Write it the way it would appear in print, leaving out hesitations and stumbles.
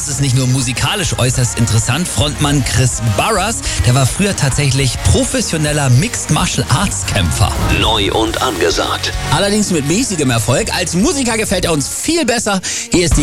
ist nicht nur musikalisch äußerst interessant. Frontmann Chris Barras, der war früher tatsächlich professioneller Mixed Martial Arts Kämpfer. Neu und angesagt. Allerdings mit mäßigem Erfolg. Als Musiker gefällt er uns viel besser. Hier ist die